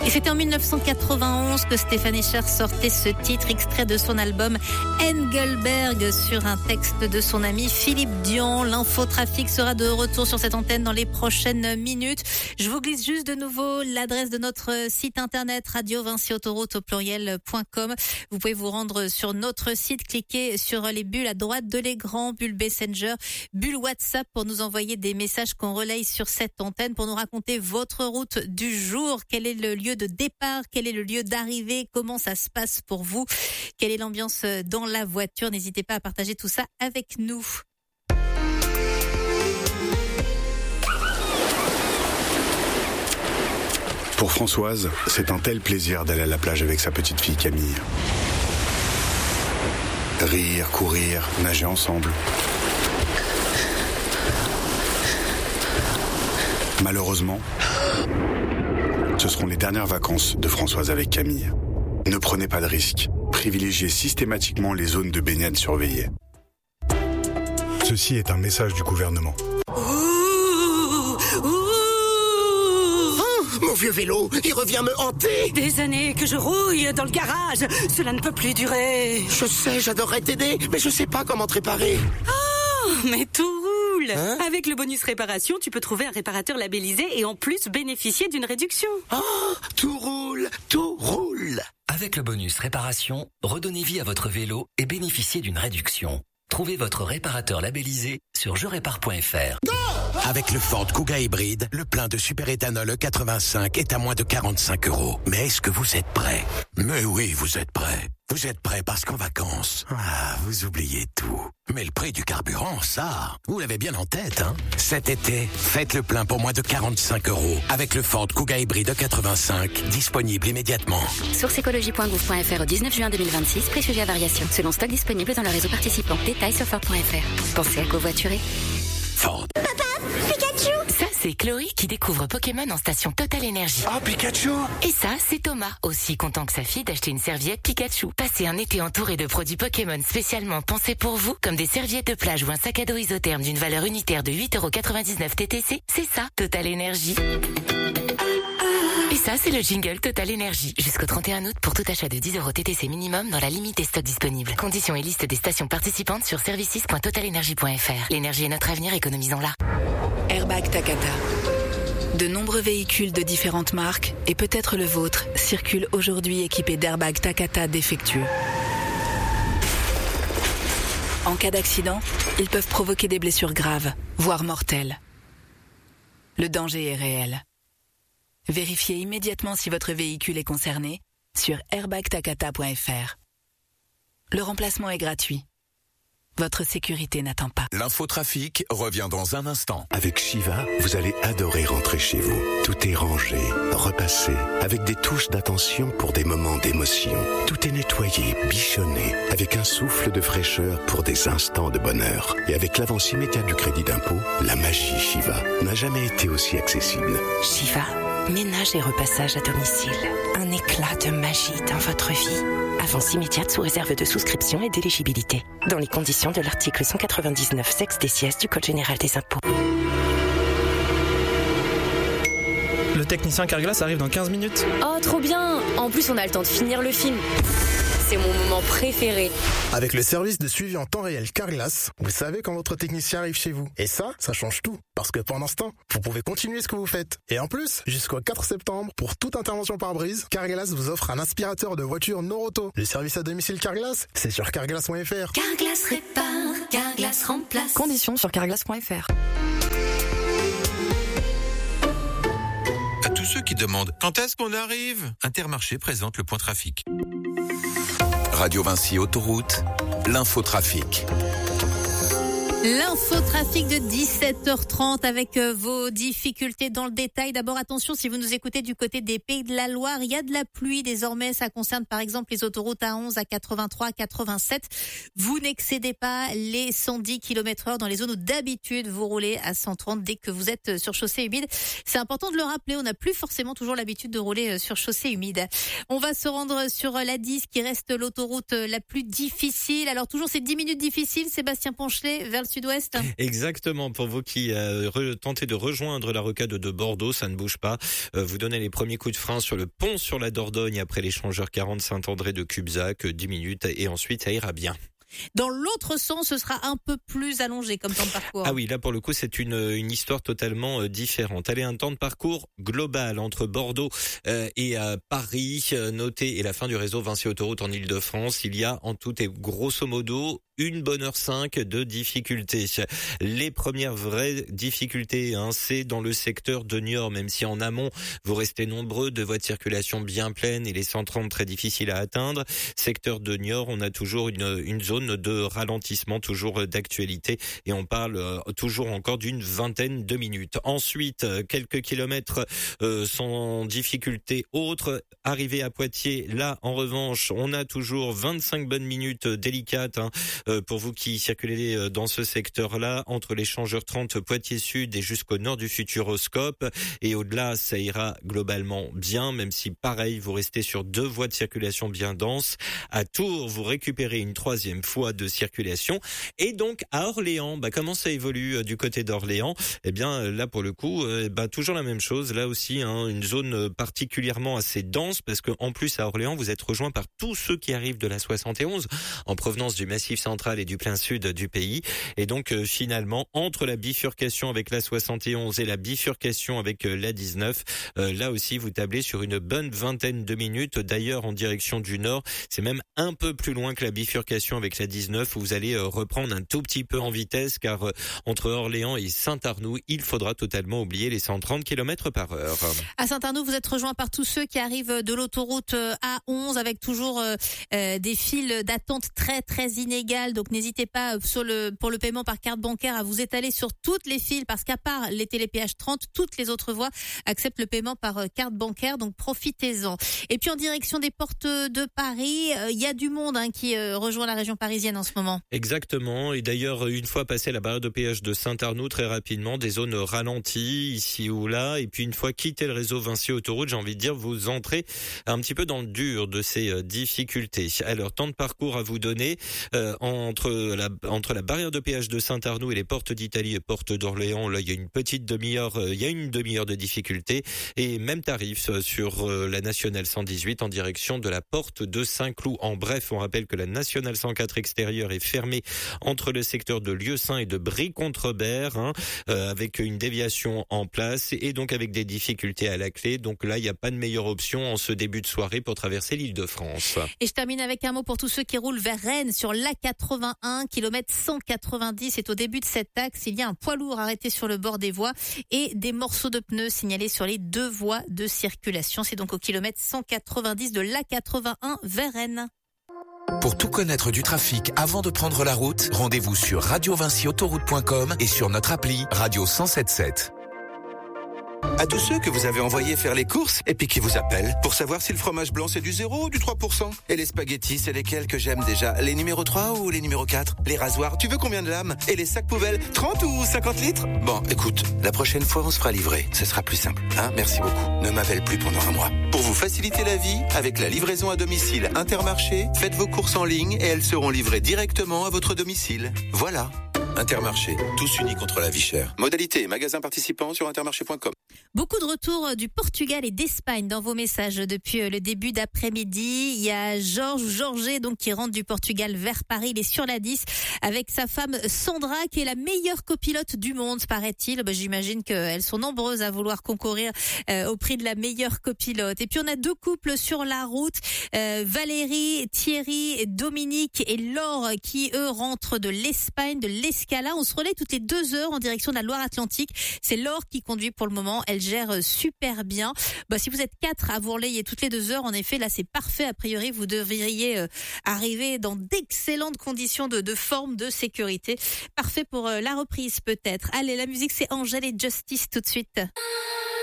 Et c'était en 1991 que Stéphane Echer sortait ce titre, extrait de son album Engelberg, sur un texte de son ami Philippe Dian. L'infotrafic sera de retour sur cette antenne dans les prochaines minutes. Je vous glisse juste de nouveau l'adresse de notre site internet radio-vinciautoroute au pluriel.com. Vous pouvez vous rendre sur notre site, cliquer sur les bulles à droite de l'écran, bulle Messenger, bulle WhatsApp pour nous envoyer des messages qu'on relaye sur cette antenne, pour nous raconter votre route du jour. Quel est le lieu de départ, quel est le lieu d'arrivée, comment ça se passe pour vous, quelle est l'ambiance dans la voiture. N'hésitez pas à partager tout ça avec nous. Pour Françoise, c'est un tel plaisir d'aller à la plage avec sa petite fille Camille. Rire, courir, nager ensemble. Malheureusement, ce seront les dernières vacances de Françoise avec Camille. Ne prenez pas de risques. Privilégiez systématiquement les zones de baignade surveillées. Ceci est un message du gouvernement. Mon vieux vélo, il revient me hanter. Des années que je rouille dans le garage. Cela ne peut plus durer. Je sais, j'adorerais t'aider, mais je sais pas comment te réparer. Oh, mais tout roule. Hein? Avec le bonus réparation, tu peux trouver un réparateur labellisé et en plus bénéficier d'une réduction. Oh, tout roule, tout roule. Avec le bonus réparation, redonnez vie à votre vélo et bénéficiez d'une réduction. Trouvez votre réparateur labellisé sur jerépare.fr. Avec le Ford Kuga hybride, le plein de superéthanol E85 est à moins de 45 €. Mais est-ce que vous êtes prêts? Mais oui, vous êtes prêts. Vous êtes prêts parce qu'en vacances, vous oubliez tout. Mais le prix du carburant, ça, vous l'avez bien en tête, hein? Cet été, faites le plein pour moins de 45 € avec le Ford Kuga hybride E85, disponible immédiatement. Source écologie.gouv.fr au 19 juin 2026, prix sujet à variation, selon stock disponible dans le réseau participant. Détails sur Ford.fr. Pensez à covoiturer. Ford. Ça, c'est Chloé qui découvre Pokémon en station Total Énergie. Oh, Pikachu. Et ça, c'est Thomas, aussi content que sa fille d'acheter une serviette Pikachu. Passez un été entouré de produits Pokémon spécialement pensés pour vous, comme des serviettes de plage ou un sac à dos isotherme d'une valeur unitaire de 8,99 € TTC. C'est ça, Total Énergie. Et ça, c'est le jingle Total Énergie. Jusqu'au 31 août pour tout achat de 10 € TTC minimum dans la limite des stocks disponibles. Conditions et liste des stations participantes sur services.totalenergie.fr. L'énergie est notre avenir, économisons-la. Airbag Takata. De nombreux véhicules de différentes marques, et peut-être le vôtre, circulent aujourd'hui équipés d'airbags Takata défectueux. En cas d'accident, ils peuvent provoquer des blessures graves, voire mortelles. Le danger est réel. Vérifiez immédiatement si votre véhicule est concerné sur airbagtakata.fr. Le remplacement est gratuit. Votre sécurité n'attend pas. L'infotrafic revient dans un instant. Avec Shiva, vous allez adorer rentrer chez vous. Tout est rangé, repassé, avec des touches d'attention pour des moments d'émotion. Tout est nettoyé, bichonné, avec un souffle de fraîcheur pour des instants de bonheur. Et avec l'avance immédiate du crédit d'impôt, la magie Shiva n'a jamais été aussi accessible. Shiva, ménage et repassage à domicile. Un éclat de magie dans votre vie. Avance immédiate sous réserve de souscription et d'éligibilité. Dans les conditions de l'article 199 sexe des sièges du Code général des impôts. Le technicien Carglass arrive dans 15 minutes. Oh, trop bien! En plus, on a le temps de finir le film. C'est mon moment préféré. Avec le service de suivi en temps réel Carglass, vous savez quand votre technicien arrive chez vous. Et ça change tout. Parce que pendant ce temps, vous pouvez continuer ce que vous faites. Et en plus, jusqu'au 4 septembre, pour toute intervention par brise, Carglass vous offre un aspirateur de voiture Noroto. Le service à domicile Carglass, c'est sur carglass.fr. Carglass répare, Carglass remplace. Conditions sur carglass.fr. À tous ceux qui demandent quand est-ce qu'on arrive, Intermarché présente le point trafic. Radio Vinci Autoroute, l'infotrafic. L'infotrafic de 17h30 avec vos difficultés dans le détail. D'abord, attention, si vous nous écoutez du côté des Pays de la Loire, il y a de la pluie désormais. Ça concerne par exemple les autoroutes A11, A83, A87. Vous n'excédez pas les 110 km/h dans les zones où d'habitude vous roulez à 130 dès que vous êtes sur chaussée humide. C'est important de le rappeler, on n'a plus forcément toujours l'habitude de rouler sur chaussée humide. On va se rendre sur la 10 qui reste l'autoroute la plus difficile. Alors toujours ces 10 minutes difficiles, Sébastien Ponchelet, vers le sud-ouest. Exactement. Pour vous qui tentez de rejoindre la rocade de Bordeaux, ça ne bouge pas. Vous donnez les premiers coups de frein sur le pont sur la Dordogne après l'échangeur 40 Saint-André de Cubzac, 10 minutes et ensuite ça ira bien. Dans l'autre sens, ce sera un peu plus allongé comme temps de parcours. Ah oui, là pour le coup, c'est une histoire totalement différente. Allez, un temps de parcours global entre Bordeaux et Paris, notez, et la fin du réseau Vinci Autoroute en Ile-de-France. Il y a en tout et grosso modo 1h05 de difficultés. Les premières vraies difficultés, c'est dans le secteur de Niort, même si en amont, vous restez nombreux, de voies de circulation bien pleines et les 130 très difficiles à atteindre. Secteur de Niort, on a toujours une zone de ralentissement, toujours d'actualité, et on parle toujours encore d'une vingtaine de minutes. Ensuite, quelques kilomètres sans difficulté autre. Arrivé à Poitiers, là, en revanche, on a toujours 25 bonnes minutes délicates, pour vous qui circulez dans ce secteur-là, entre l'échangeur 30 Poitiers Sud et jusqu'au nord du Futuroscope. Et au-delà, ça ira globalement bien, même si pareil, vous restez sur 2 voies de circulation bien denses. À Tours, vous récupérez une 3e fois de circulation. Et donc, à Orléans, comment ça évolue du côté d'Orléans? Eh bien, là, pour le coup, toujours la même chose. Là aussi, une zone particulièrement assez dense, parce que en plus, à Orléans, vous êtes rejoint par tous ceux qui arrivent de la 71 en provenance du Massif central et du plein sud du pays. Et donc, finalement, entre la bifurcation avec la 71 et la bifurcation avec la 19, là aussi, vous tablez sur une bonne vingtaine de minutes. D'ailleurs, en direction du nord, c'est même un peu plus loin que la bifurcation avec la 19, où vous allez reprendre un tout petit peu en vitesse, car entre Orléans et Saint-Arnoux, il faudra totalement oublier les 130 km/h. À Saint-Arnoux, vous êtes rejoint par tous ceux qui arrivent de l'autoroute A11, avec toujours des files d'attente très très inégales. Donc n'hésitez pas pour le paiement par carte bancaire à vous étaler sur toutes les files, parce qu'à part les télépéages 30, toutes les autres voies acceptent le paiement par carte bancaire, donc profitez-en. Et puis en direction des portes de Paris, il y a du monde qui rejoint la région parisienne en ce moment. Exactement, et d'ailleurs une fois passé la barrière de péage de Saint-Arnoux, très rapidement des zones ralenties ici ou là, et puis une fois quitté le réseau Vinci Autoroute, j'ai envie de dire, vous entrez un petit peu dans le dur de ces difficultés. Alors, temps de parcours à vous donner entre la barrière de péage de Saint-Arnoux et les portes d'Italie et portes d'Orléans. Là, il y a une demi-heure de difficulté, et même tarif sur la nationale 118 en direction de la porte de Saint-Cloud. En bref, on rappelle que la nationale 104 extérieure est fermée entre le secteur de Lieusaint et de Brie-Contrebert, avec une déviation en place et donc avec des difficultés à la clé. Donc là, il n'y a pas de meilleure option en ce début de soirée pour traverser l'Île-de-France. Et je termine avec un mot pour tous ceux qui roulent vers Rennes sur l'A81, kilomètre 190. C'est au début de cet axe. Il y a un poids lourd arrêté sur le bord des voies et des morceaux de pneus signalés sur les 2 voies de circulation. C'est donc au kilomètre 190 de l'A81 vers Rennes. Pour tout connaître du trafic avant de prendre la route, rendez-vous sur radiovinciautoroute.com et sur notre appli Radio 107.7. À tous ceux que vous avez envoyés faire les courses et puis qui vous appellent pour savoir si le fromage blanc c'est du 0 ou du 3%. Et les spaghettis, c'est lesquels que j'aime déjà? Les numéros 3 ou les numéros 4? Les rasoirs, tu veux combien de lames? Et les sacs poubelles, 30 ou 50 litres? Bon, écoute, la prochaine fois on se fera livrer. Ce sera plus simple, Merci beaucoup. Ne m'appelle plus pendant un mois. Pour vous faciliter la vie, avec la livraison à domicile Intermarché, faites vos courses en ligne et elles seront livrées directement à votre domicile. Voilà. Intermarché, tous unis contre la vie chère. Modalité, magasin participant sur intermarché.com. Beaucoup de retours du Portugal et d'Espagne dans vos messages depuis le début d'après-midi. Il y a Georges donc qui rentre du Portugal vers Paris. Il est sur la 10 avec sa femme Sandra, qui est la meilleure copilote du monde, paraît-il. J'imagine qu'elles sont nombreuses à vouloir concourir au prix de la meilleure copilote. Et puis on a 2 couples sur la route, Valérie, Thierry, Dominique et Laure, qui eux rentrent de l'Espagne, de l'Escala. On se relaie toutes les 2 heures en direction de la Loire-Atlantique. C'est Laure qui conduit pour le moment. Elle gère super bien. Si vous êtes 4 à vous relayer toutes les 2 heures, en effet, là c'est parfait. A priori, vous devriez arriver dans d'excellentes conditions de forme, de sécurité. Parfait pour la reprise peut-être. Allez, la musique c'est Angèle et Justice tout de suite.